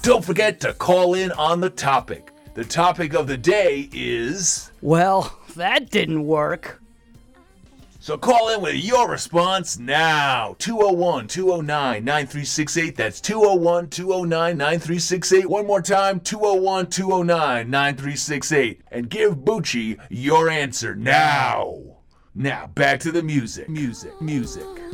Don't forget to call in on the topic. The topic of the day is... Well, that didn't work. So call in with your response now. 201-209-9368. That's 201-209-9368. One more time, 201-209-9368. And give Bucci your answer now. Now, back to the music. Music.